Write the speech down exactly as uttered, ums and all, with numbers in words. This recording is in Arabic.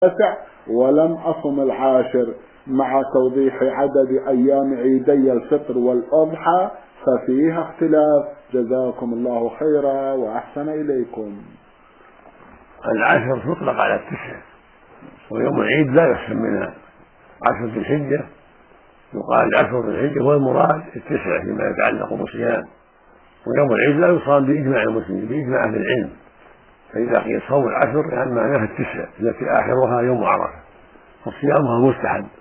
التاسع ولم أصم العاشر، مع توضيح عدد أيام عيدي الفطر والأضحى ففيها اختلاف. جزاكم الله خيرا وأحسن إليكم. العشر تطلق على التسع، ويوم العيد لا يحسن منها. عشر ذي الحجة يقال عشر ذي الحجة هو المراد التسع فيما يتعلق بالصيام، ويوم العيد لا يصام بإجماع المسلمين بإجماع أهل العلم، فإذا قيل صوم العشر يعني معناها التسع التي آخرها يوم عرفة، فصيامها مستحب.